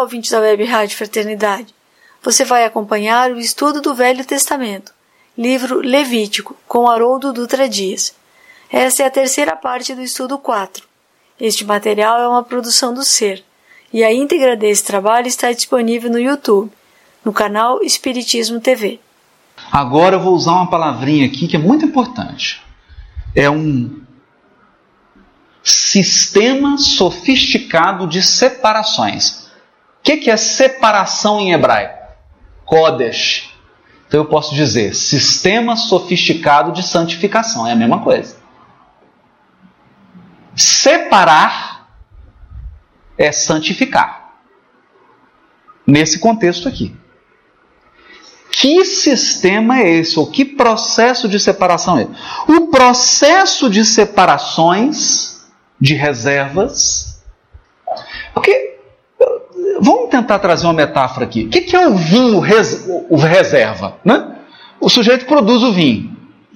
ouvintes da Web Rádio Fraternidade! Você vai acompanhar o estudo do Velho Testamento, livro Levítico, com Haroldo Dutra Dias. Esta é a terceira parte do estudo 4. Este material é uma produção do Ser, e a íntegra desse trabalho está disponível no YouTube, no canal Espiritismo TV. Agora eu vou usar uma palavrinha aqui que é muito importante. É um sistema sofisticado de separações. O que é separação em hebraico? Kodesh. Então eu posso dizer sistema sofisticado de santificação. É a mesma coisa. Separar é santificar. Nesse contexto aqui. Que sistema é esse? Ou que processo de separação é esse? O processo de separações, de reservas. Porque, vamos tentar trazer uma metáfora aqui. O que é o vinho o reserva? Né? O sujeito produz o vinho.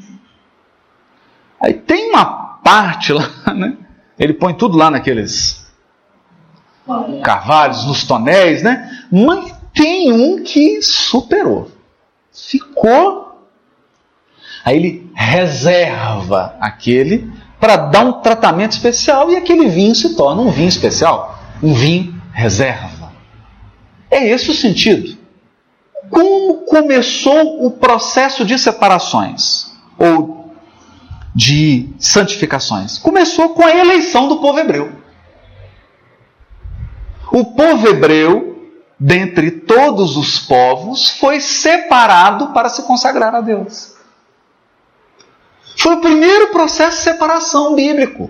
Aí tem uma parte lá, né? Ele põe tudo lá naqueles carvalhos, nos tonéis, né? Mas tem um que superou. Ficou. Aí ele reserva aquele para dar um tratamento especial e aquele vinho se torna um vinho especial, um vinho reserva. É esse o sentido. Como começou o processo de separações ou de santificações? Começou com a eleição do povo hebreu. O povo hebreu, dentre todos os povos, foi separado para se consagrar a Deus. Foi o primeiro processo de separação bíblico.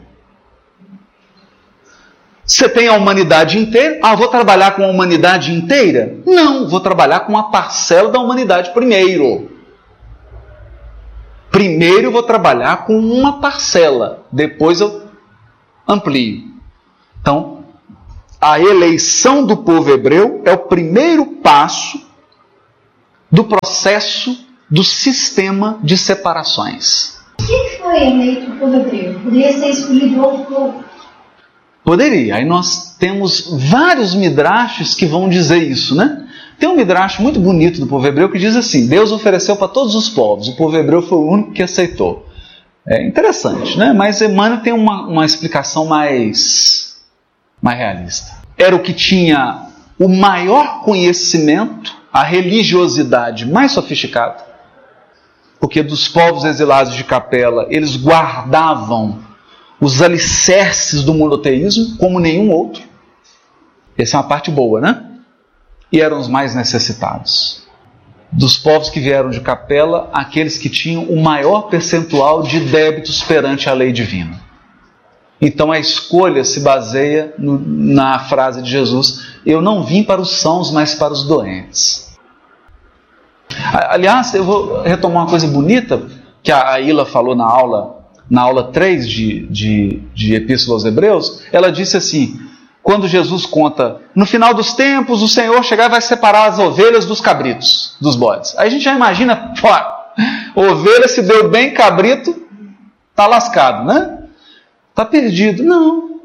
Você tem a humanidade inteira. Vou trabalhar com a humanidade inteira? Não, vou trabalhar com uma parcela da humanidade primeiro. Primeiro eu vou trabalhar com uma parcela, depois eu amplio. Então, a eleição do povo hebreu é o primeiro passo do processo do sistema de separações. Por que foi eleito o povo hebreu? Poderia ser escolhido outro povo? Poderia. Aí nós temos vários midrashes que vão dizer isso, né? Tem um midrash muito bonito do povo hebreu que diz assim: Deus ofereceu para todos os povos, o povo hebreu foi o único que aceitou. É interessante, né? Mas Emmanuel tem uma explicação mais realista. Era o que tinha o maior conhecimento, a religiosidade mais sofisticada, porque dos povos exilados de Capela, eles guardavam os alicerces do monoteísmo como nenhum outro. Essa é uma parte boa, né? E eram os mais necessitados. Dos povos que vieram de Capela, aqueles que tinham o maior percentual de débitos perante a lei divina. Então a escolha se baseia na frase de Jesus: eu não vim para os sãos, mas para os doentes. Aliás, eu vou retomar uma coisa bonita que a Ilha falou na aula 3 de Epístola aos Hebreus. Ela disse assim, quando Jesus conta, no final dos tempos o Senhor chegar e vai separar as ovelhas dos cabritos, dos bodes. Aí a gente já imagina, ovelha se deu bem, cabrito está lascado, né? Está perdido. Não.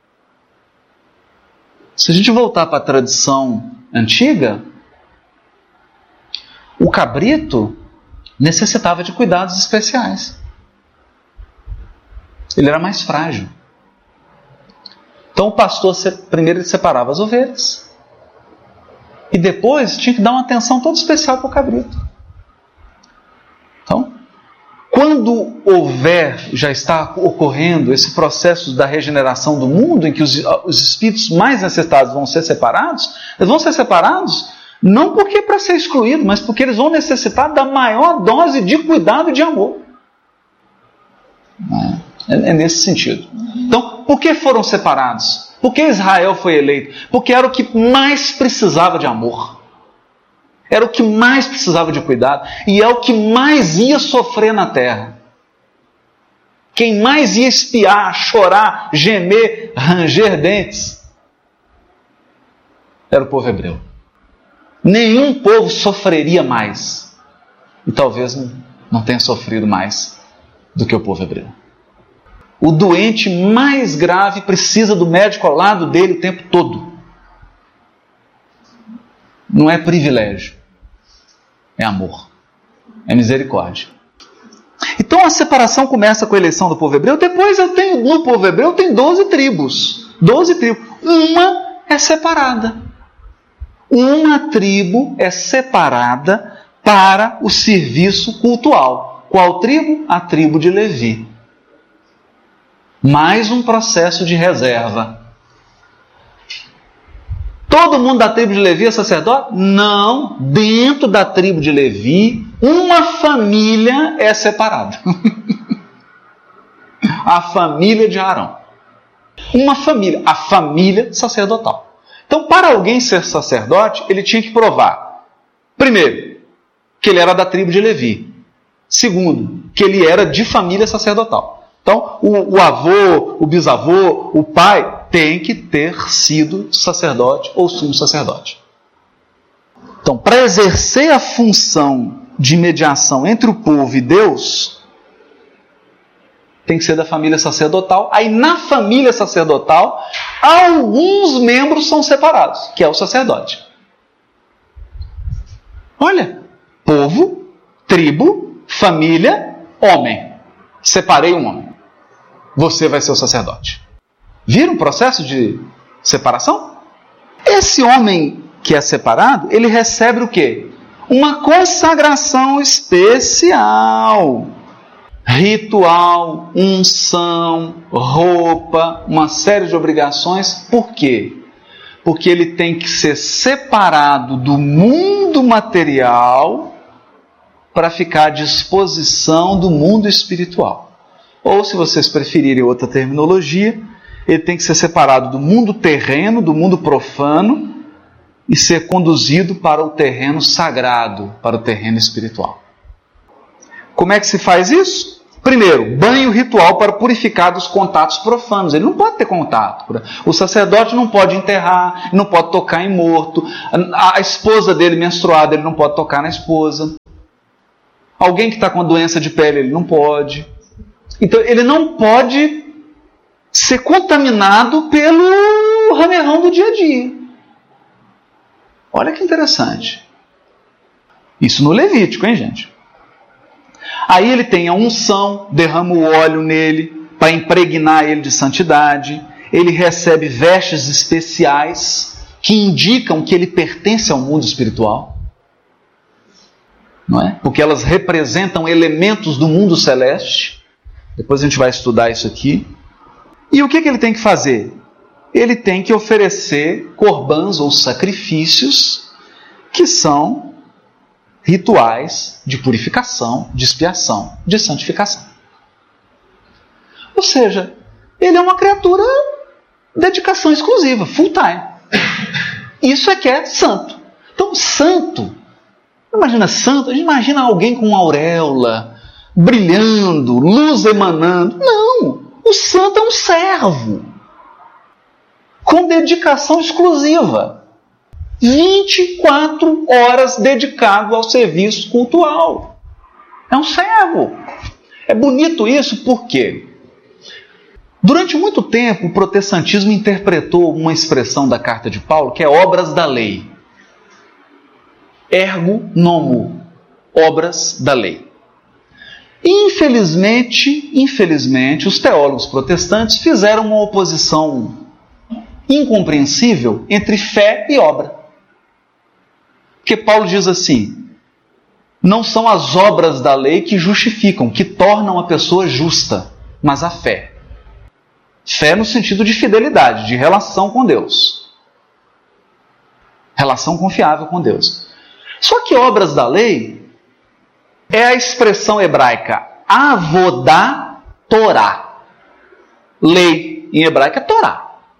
Se a gente voltar para a tradição antiga, o cabrito necessitava de cuidados especiais. Ele era mais frágil. Então o pastor primeiro ele separava as ovelhas e depois tinha que dar uma atenção toda especial para o cabrito. Então, quando já está ocorrendo esse processo da regeneração do mundo, em que os espíritos mais necessitados vão ser separados, eles vão ser separados não porque para ser excluído, mas porque eles vão necessitar da maior dose de cuidado e de amor. É nesse sentido. Então, por que foram separados? Por que Israel foi eleito? Porque era o que mais precisava de amor. Era o que mais precisava de cuidado. E é o que mais ia sofrer na terra. Quem mais ia espiar, chorar, gemer, ranger dentes, era o povo hebreu. Nenhum povo sofreria mais. E talvez não tenha sofrido mais do que o povo hebreu. O doente mais grave precisa do médico ao lado dele o tempo todo. Não é privilégio. É amor. É misericórdia. Então a separação começa com a eleição do povo hebreu. Depois no povo hebreu tem 12 tribos. 12 tribos. Uma é separada. Uma tribo é separada para o serviço cultual. Qual tribo? A tribo de Levi. Mais um processo de reserva. Todo mundo da tribo de Levi é sacerdote? Não. Dentro da tribo de Levi, uma família é separada. A família de Arão. Uma família. A família sacerdotal. Então, para alguém ser sacerdote, ele tinha que provar. Primeiro, que ele era da tribo de Levi. Segundo, que ele era de família sacerdotal. Então, o avô, o bisavô, o pai tem que ter sido sacerdote ou sumo sacerdote. Então, para exercer a função de mediação entre o povo e Deus, tem que ser da família sacerdotal. Aí, na família sacerdotal, alguns membros são separados, que é o sacerdote. Olha, povo, tribo, família, homem. Separei um homem. Você vai ser o sacerdote. Viram o processo de separação? Esse homem que é separado, ele recebe o quê? Uma consagração especial. Ritual, unção, roupa, uma série de obrigações. Por quê? Porque ele tem que ser separado do mundo material para ficar à disposição do mundo espiritual. Ou, se vocês preferirem outra terminologia, ele tem que ser separado do mundo terreno, do mundo profano, e ser conduzido para o terreno sagrado, para o terreno espiritual. Como é que se faz isso? Primeiro, banho ritual para purificar dos contatos profanos. Ele não pode ter contato. O sacerdote não pode enterrar, não pode tocar em morto. A esposa dele menstruada, ele não pode tocar na esposa. Alguém que está com doença de pele, ele não pode. Então, ele não pode ser contaminado pelo ramerrão do dia a dia. Olha que interessante. Isso no Levítico, hein, gente? Aí ele tem a unção, derrama o óleo nele para impregnar ele de santidade. Ele recebe vestes especiais que indicam que ele pertence ao mundo espiritual. Não é? Porque elas representam elementos do mundo celeste. Depois a gente vai estudar isso aqui. E o que ele tem que fazer? Ele tem que oferecer corbãs ou sacrifícios que são rituais de purificação, de expiação, de santificação. Ou seja, ele é uma criatura de dedicação exclusiva, full time. Isso é que é santo. Então, santo, imagina santo, a gente imagina alguém com uma auréola, brilhando, luz emanando. Não, o santo é um servo, com dedicação exclusiva. 24 horas dedicado ao serviço cultual. É um servo. É bonito isso porque durante muito tempo o protestantismo interpretou uma expressão da carta de Paulo que é obras da lei. Ergo nomo, obras da lei. Infelizmente, os teólogos protestantes fizeram uma oposição incompreensível entre fé e obra. Porque Paulo diz assim: não são as obras da lei que justificam, que tornam a pessoa justa, mas a fé. Fé no sentido de fidelidade, de relação com Deus. Relação confiável com Deus. Só que obras da lei é a expressão hebraica avodá Torá. Lei em hebraico é Torá.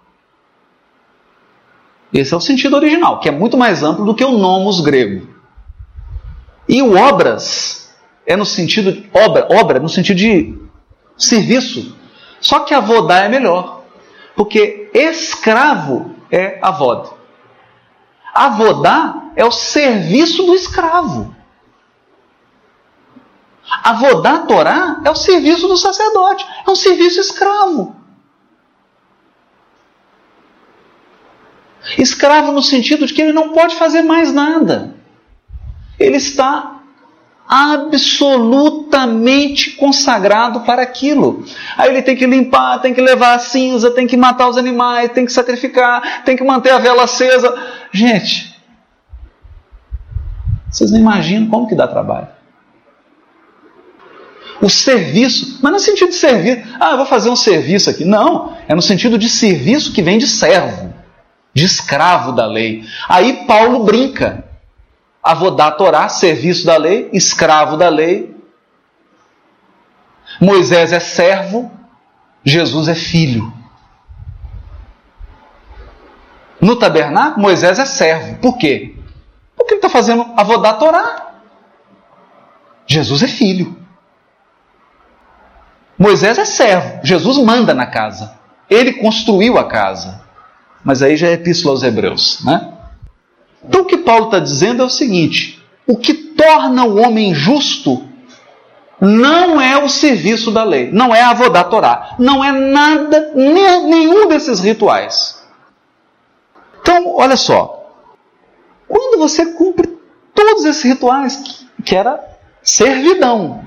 Esse é o sentido original, que é muito mais amplo do que o nomos grego. E o obras é no sentido obra no sentido de serviço. Só que avodá é melhor, porque escravo é avod. Avodá é o serviço do escravo. Avodá Torá é o serviço do sacerdote, é um serviço escravo. Escravo no sentido de que ele não pode fazer mais nada. Ele está absolutamente consagrado para aquilo. Aí ele tem que limpar, tem que levar a cinza, tem que matar os animais, tem que sacrificar, tem que manter a vela acesa. Gente, vocês não imaginam como que dá trabalho. O serviço, mas não é no sentido de servir. Eu vou fazer um serviço aqui. Não, é no sentido de serviço que vem de servo, de escravo da lei. Aí Paulo brinca. Avodá Torá, serviço da lei, escravo da lei. Moisés é servo, Jesus é filho. No tabernáculo, Moisés é servo. Por quê? Porque ele está fazendo Avodá Torá. Jesus é filho. Moisés é servo, Jesus manda na casa. Ele construiu a casa. Mas aí já é Epístola aos Hebreus, né? Então o que Paulo está dizendo é o seguinte: o que torna o homem justo não é o serviço da lei, não é a Avodá Torá, não é nada, nenhum desses rituais. Então, olha só, quando você cumpre todos esses rituais, que era servidão,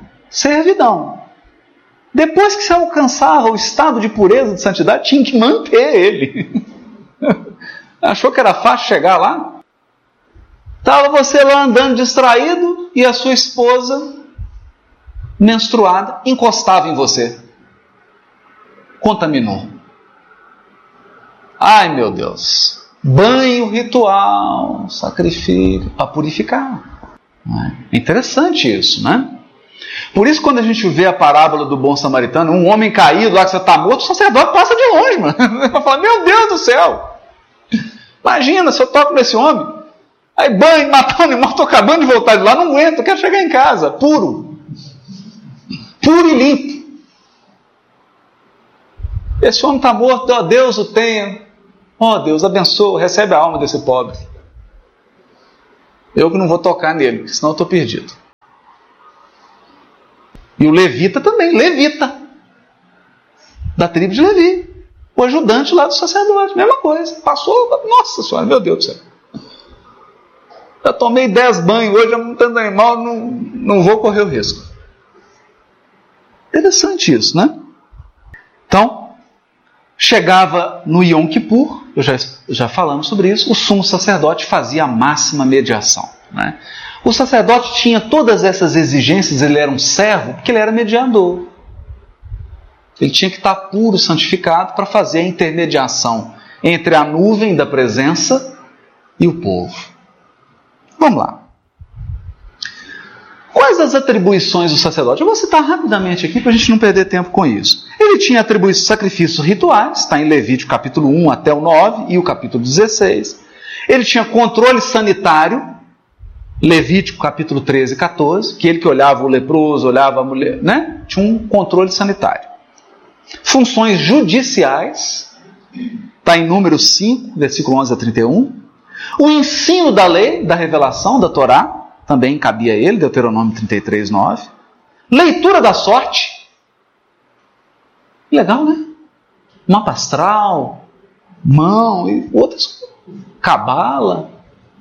depois que você alcançava o estado de pureza, de santidade, tinha que manter ele. Achou que era fácil chegar lá? Estava você lá andando distraído e a sua esposa, menstruada, encostava em você. Contaminou. Ai, meu Deus. Banho ritual, sacrifício, para purificar. É interessante isso, né? Por isso, quando a gente vê a parábola do bom samaritano, um homem caído lá que você está morto, o sacerdote passa de longe, mano. Vai falar, meu Deus do céu. Imagina se eu toco nesse homem. Aí banho, matar o animal, estou acabando de voltar de lá, não aguento, eu quero chegar em casa, puro e limpo. Esse homem está morto, ó, Deus o tenha, ó Deus, abençoa, recebe a alma desse pobre. Eu que não vou tocar nele, senão eu estou perdido. E o levita também, da tribo de Levi, o ajudante lá do sacerdote, mesma coisa, passou, nossa senhora, meu Deus do céu. Já tomei 10 banhos hoje, montando animal, não vou correr o risco. Interessante isso, né? Então, chegava no Yom Kippur, já falamos sobre isso, o sumo sacerdote fazia a máxima mediação, né? O sacerdote tinha todas essas exigências, ele era um servo, porque ele era mediador. Ele tinha que estar puro, santificado, para fazer a intermediação entre a nuvem da presença e o povo. Vamos lá. Quais as atribuições do sacerdote? Eu vou citar rapidamente aqui para a gente não perder tempo com isso. Ele tinha atribuições de sacrifícios rituais, está em Levítico capítulo 1 até o 9 e o capítulo 16. Ele tinha controle sanitário, Levítico capítulo 13 e 14, que ele que olhava o leproso, olhava a mulher, né? Tinha um controle sanitário. Funções judiciais, está em Números 5, versículo 11 a 31. O ensino da lei, da revelação, da Torá, também cabia a ele, Deuteronômio 33, 9. Leitura da sorte. Legal, né? Mapa astral, mão e outras. Cabala.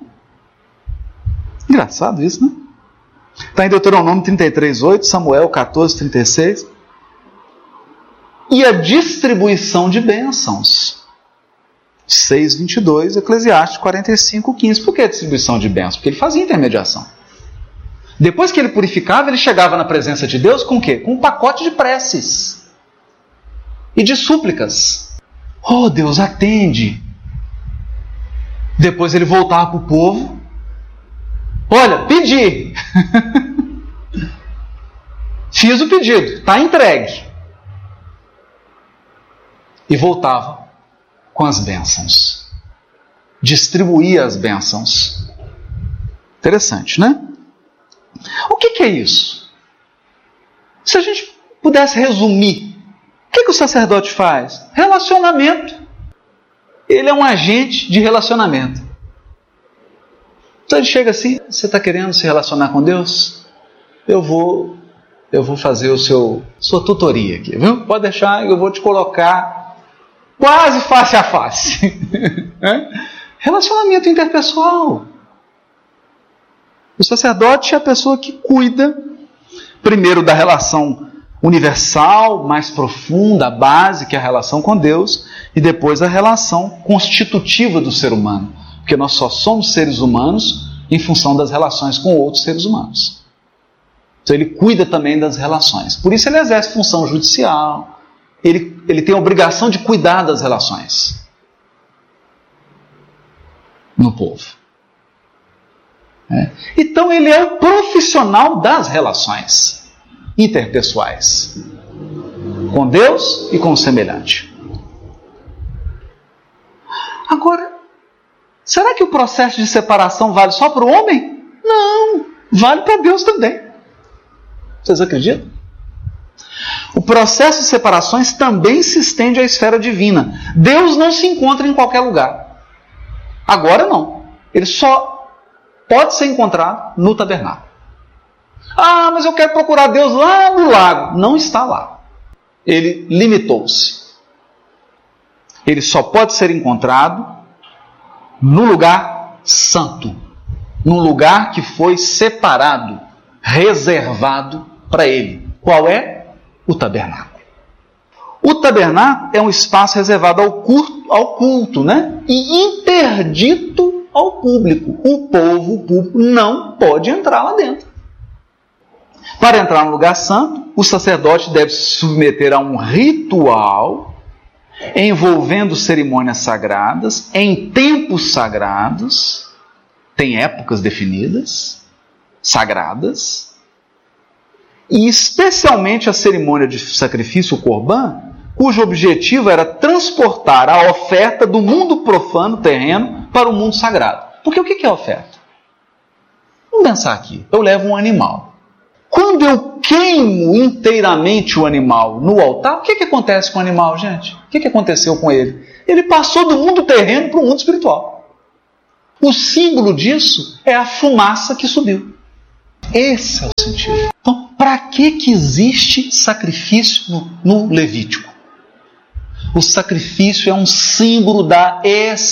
Engraçado isso, né? Está em Deuteronômio 33, 8, Samuel 14, 36. E a distribuição de bênçãos. 6:22, Eclesiastes 45:15. Por que a distribuição de bênçãos? Porque ele fazia intermediação. Depois que ele purificava, ele chegava na presença de Deus com o quê? Com um pacote de preces e de súplicas. Oh, Deus, atende. Depois ele voltava para o povo. Olha, pedi. Fiz o pedido, está entregue. E voltava com as bênçãos. Distribuía as bênçãos. Interessante, né? O que é isso? Se a gente pudesse resumir, o que o sacerdote faz? Relacionamento. Ele é um agente de relacionamento. Então ele chega assim, você está querendo se relacionar com Deus? Eu vou fazer sua tutoria aqui, viu? Pode deixar, eu vou te colocar quase face a face. Relacionamento interpessoal. O sacerdote é a pessoa que cuida, primeiro, da relação universal, mais profunda, a base, que é a relação com Deus, e depois a relação constitutiva do ser humano. Porque nós só somos seres humanos em função das relações com outros seres humanos. Então ele cuida também das relações. Por isso ele exerce função judicial. Ele tem a obrigação de cuidar das relações no povo. Então ele é o profissional das relações interpessoais com Deus e com o semelhante. Agora, será que o processo de separação vale só para o homem? Não, vale para Deus também. Vocês acreditam? O processo de separações também se estende à esfera divina. Deus não se encontra em qualquer lugar. Agora não. Ele só pode ser encontrado no tabernáculo. Ah, mas eu quero procurar Deus lá no lago. Não está lá. Ele limitou-se. Ele só pode ser encontrado no lugar santo. Num lugar que foi separado, reservado para ele. Qual é? O tabernáculo. O tabernáculo é um espaço reservado ao culto, né? E interdito ao público. O público não pode entrar lá dentro. Para entrar no lugar santo, o sacerdote deve se submeter a um ritual envolvendo cerimônias sagradas, em tempos sagrados, tem épocas definidas, sagradas, e especialmente a cerimônia de sacrifício, o Corban, cujo objetivo era transportar a oferta do mundo profano, terreno, para o mundo sagrado. Porque o que é oferta? Vamos pensar aqui. Eu levo um animal. Quando eu queimo inteiramente o animal no altar, o que acontece com o animal, gente? O que aconteceu com ele? Ele passou do mundo terreno para o mundo espiritual. O símbolo disso é a fumaça que subiu. Esse é o sentido. Então, para que existe sacrifício no Levítico? O sacrifício é um símbolo da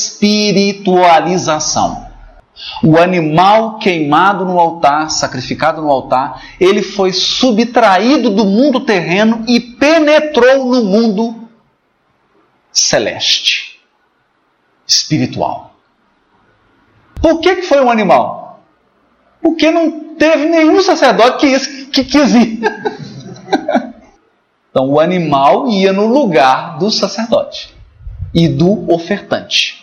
espiritualização. O animal queimado no altar, sacrificado no altar, ele foi subtraído do mundo terreno e penetrou no mundo celeste, espiritual. Por que foi um animal? Porque não teve nenhum sacerdote que quis ir. Então o animal ia no lugar do sacerdote e do ofertante.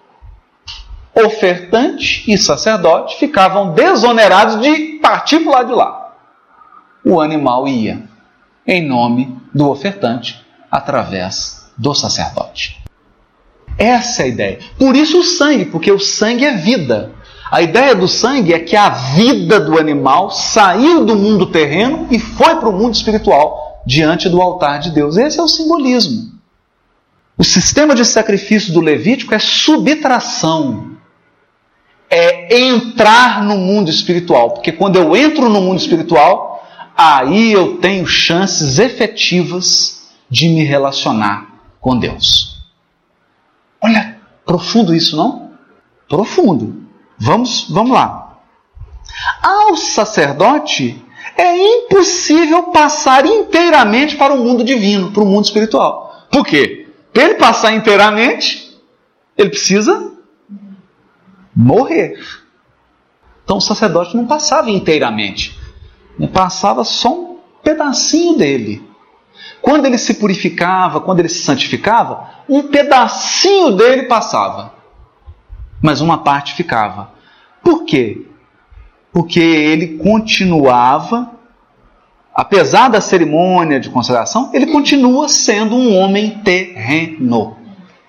Ofertante e sacerdote ficavam desonerados de partir para o lado de lá. O animal ia em nome do ofertante através do sacerdote. Essa é a ideia. Por isso o sangue, porque o sangue é vida. A ideia do sangue é que a vida do animal saiu do mundo terreno e foi para o mundo espiritual, diante do altar de Deus. Esse é o simbolismo. O sistema de sacrifício do Levítico é subtração. É entrar no mundo espiritual. Porque quando eu entro no mundo espiritual, aí eu tenho chances efetivas de me relacionar com Deus. Olha, profundo isso, não? Profundo. Vamos lá. Ao sacerdote é impossível passar inteiramente para o mundo divino, para o mundo espiritual. Por quê? Para ele passar inteiramente, ele precisa morrer. Então o sacerdote não passava inteiramente. Ele passava só um pedacinho dele. Quando ele se purificava, quando ele se santificava, um pedacinho dele passava. Mas uma parte ficava. Por quê? Porque ele continuava, apesar da cerimônia de consagração, ele continua sendo um homem terreno.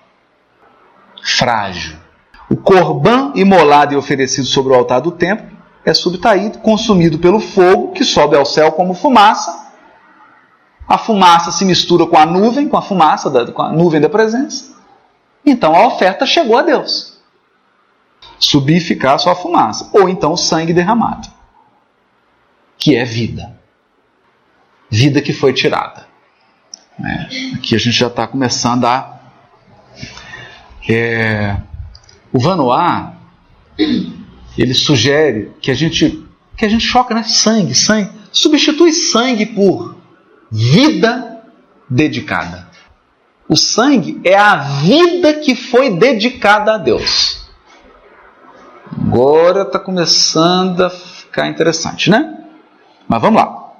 Frágil. O corban imolado e oferecido sobre o altar do templo é subtraído, consumido pelo fogo que sobe ao céu como fumaça. A fumaça se mistura com a nuvem, com a fumaça, com a nuvem da presença. Então a oferta chegou a Deus. Subir e ficar só a fumaça. Ou então o sangue derramado, que é vida. Vida que foi tirada. Aqui a gente já está começando a O Vanois, ele sugere que a gente choca, né? Sangue. Substitui sangue por vida dedicada. O sangue é a vida que foi dedicada a Deus. Agora está começando a ficar interessante, né? Mas vamos lá.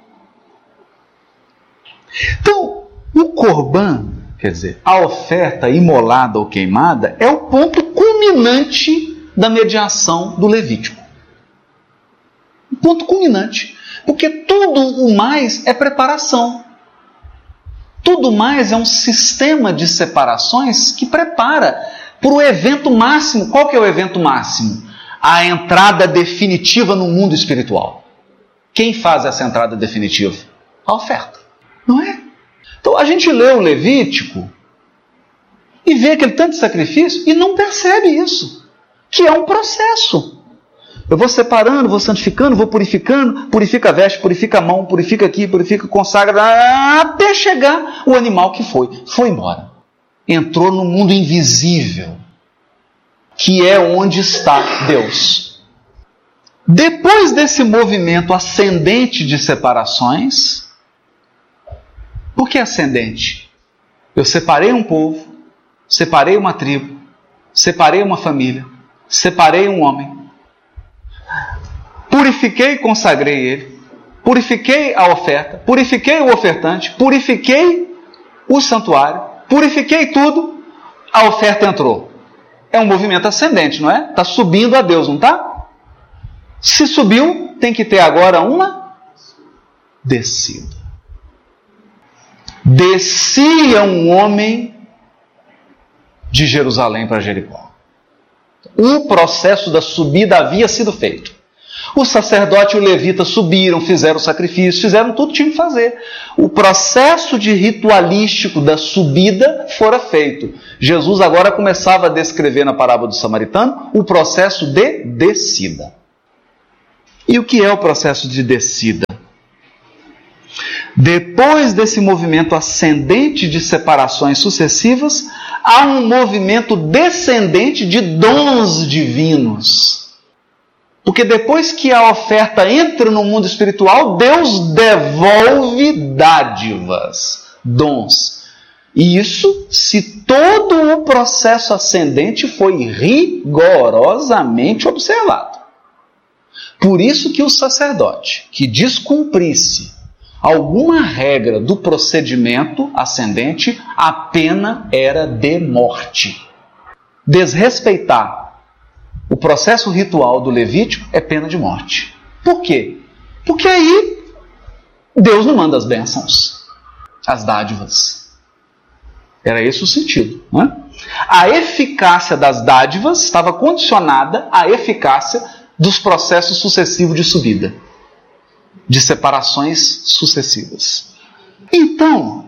Então, o Corban, quer dizer, a oferta imolada ou queimada, é o ponto culminante da mediação do Levítico. O ponto culminante. Porque tudo o mais é preparação. Tudo mais é um sistema de separações que prepara para o evento máximo. Qual que é o evento máximo? A entrada definitiva no mundo espiritual. Quem faz essa entrada definitiva? A oferta. Não é? Então a gente lê o Levítico e vê aquele tanto de sacrifício e não percebe isso. Que é um processo. Eu vou separando, vou santificando, vou purificando, purifica a veste, purifica a mão, purifica aqui, purifica, consagra, até chegar o animal que foi embora. Entrou no mundo invisível, que é onde está Deus. Depois desse movimento ascendente de separações, por que ascendente? Eu separei um povo, separei uma tribo, separei uma família, separei um homem, purifiquei e consagrei ele, purifiquei a oferta, purifiquei o ofertante, purifiquei o santuário, purifiquei tudo, a oferta entrou. É um movimento ascendente, não é? Está subindo a Deus, não está? Se subiu, tem que ter agora uma descida. Descia um homem de Jerusalém para Jericó. O processo da subida havia sido feito. O sacerdote e o levita subiram, fizeram o sacrifício, fizeram tudo que tinham que fazer. O processo de ritualístico da subida fora feito. Jesus agora começava a descrever na parábola do samaritano o processo de descida. E o que é o processo de descida? Depois desse movimento ascendente de separações sucessivas, há um movimento descendente de dons divinos. Porque depois que a oferta entra no mundo espiritual, Deus devolve dádivas, dons. E isso se todo o processo ascendente foi rigorosamente observado. Por isso que o sacerdote que descumprisse alguma regra do procedimento ascendente, a pena era de morte. Desrespeitar o processo ritual do Levítico é pena de morte. Por quê? Porque aí Deus não manda as bênçãos, as dádivas. Era esse o sentido, né? A eficácia das dádivas estava condicionada à eficácia dos processos sucessivos de subida, de separações sucessivas. Então,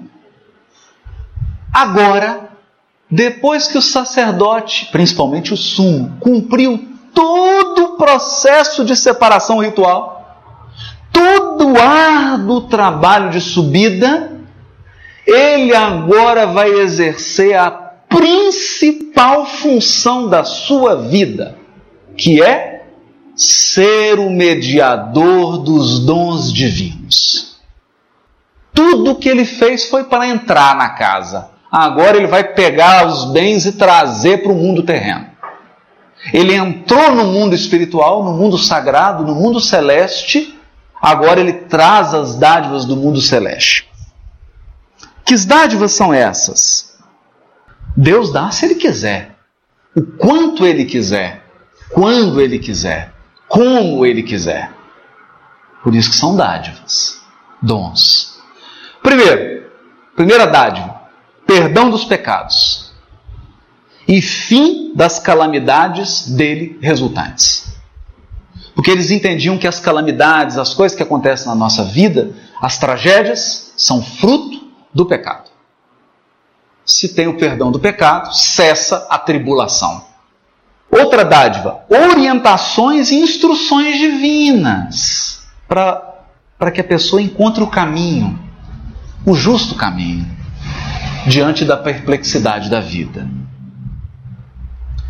agora, depois que o sacerdote, principalmente o sumo, cumpriu todo o processo de separação ritual, todo o árduo trabalho de subida, ele agora vai exercer a principal função da sua vida, que é ser o mediador dos dons divinos. Tudo o que ele fez foi para entrar na casa. Agora ele vai pegar os bens e trazer para o mundo terreno. Ele entrou no mundo espiritual, no mundo sagrado, no mundo celeste. Agora ele traz as dádivas do mundo celeste. Que dádivas são essas? Deus dá se Ele quiser. O quanto Ele quiser. Quando Ele quiser. Como Ele quiser. Por isso que são dádivas. Dons. Primeira dádiva. Perdão dos pecados e fim das calamidades dele resultantes. Porque eles entendiam que as calamidades, as coisas que acontecem na nossa vida, as tragédias, são fruto do pecado. Se tem o perdão do pecado, cessa a tribulação. Outra dádiva, orientações e instruções divinas para que a pessoa encontre o caminho, o justo caminho, diante da perplexidade da vida.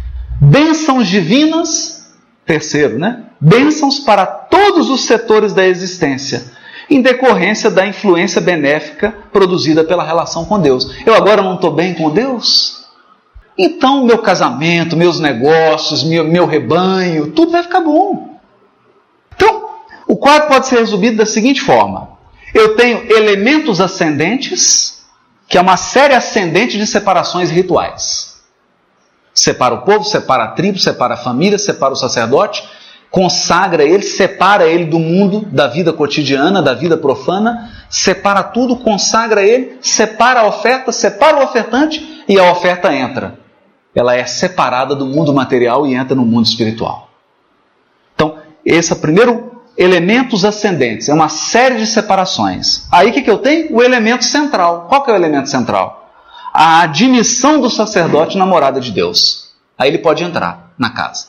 Bênçãos divinas, terceiro, bênçãos para todos os setores da existência, em decorrência da influência benéfica produzida pela relação com Deus. Eu agora não estou bem com Deus? Então meu casamento, meus negócios, meu rebanho, tudo vai ficar bom. Então, o quadro pode ser resumido da seguinte forma. Eu tenho elementos ascendentes, que é uma série ascendente de separações rituais. Separa o povo, separa a tribo, separa a família, separa o sacerdote, consagra ele, separa ele do mundo, da vida cotidiana, da vida profana, separa tudo, consagra ele, separa a oferta, separa o ofertante e a oferta entra. Ela é separada do mundo material e entra no mundo espiritual. Então, esse é o primeiro elementos ascendentes, é uma série de separações. Aí o que eu tenho? O elemento central. Qual que é o elemento central? A admissão do sacerdote na morada de Deus. Aí ele pode entrar na casa.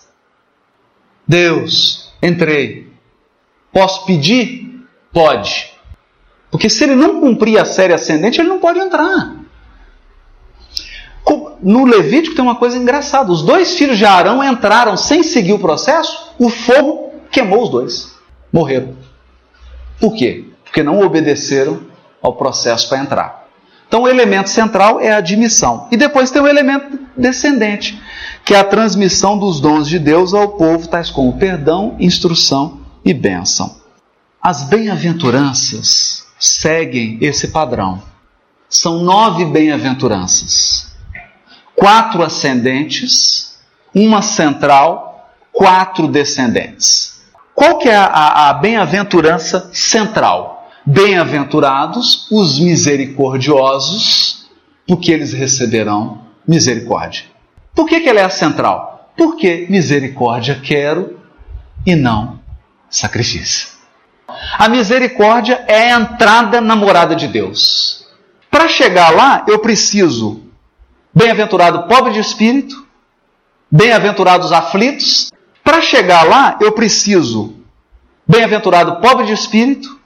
Deus, entrei. Posso pedir? Pode. Porque se ele não cumprir a série ascendente, ele não pode entrar. No Levítico tem uma coisa engraçada. Os 2 filhos de Arão entraram sem seguir o processo, o fogo queimou os 2. Morreram. Por quê? Porque não obedeceram ao processo para entrar. Então o elemento central é a admissão. E depois tem o elemento descendente, que é a transmissão dos dons de Deus ao povo, tais como perdão, instrução e bênção. As bem-aventuranças seguem esse padrão. São 9 bem-aventuranças. 4 ascendentes, 1 central, 4 descendentes. Qual que é a bem-aventurança central? Bem-aventurados os misericordiosos, porque eles receberão misericórdia. Por que ela é a central? Porque misericórdia quero e não sacrifício. A misericórdia é a entrada na morada de Deus. Para chegar lá, eu preciso bem-aventurado pobre de espírito, bem-aventurados aflitos. Para chegar lá, eu preciso bem-aventurado pobre de espírito,